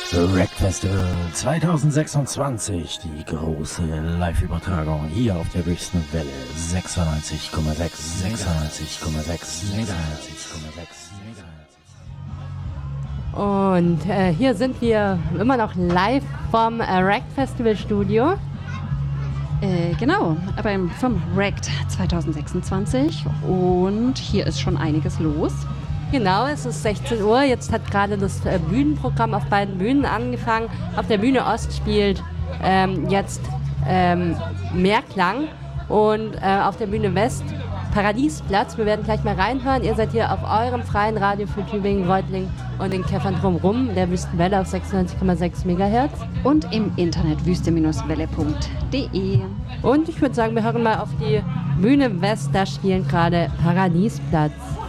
Rack Festival 2026, die große Live-Übertragung hier auf der höchsten Welle 96,6 MHz. Und hier sind wir immer noch live vom Rack Festival Studio. Genau, vom Racked 2026 und hier ist schon einiges los. Genau, es ist 16 Uhr, jetzt hat gerade das Bühnenprogramm auf beiden Bühnen angefangen. Auf der Bühne Ost spielt jetzt Mehrklang und auf der Bühne West Paradiesplatz. Wir werden gleich mal reinhören. Ihr seid hier auf eurem freien Radio für Tübingen, Reutlingen und den Käfern drumherum, der Wüstenwelle auf 96,6 MHz. Und im Internet wüste-welle.de. Und ich würde sagen, wir hören mal auf die Bühne West, da spielen gerade Paradiesplatz.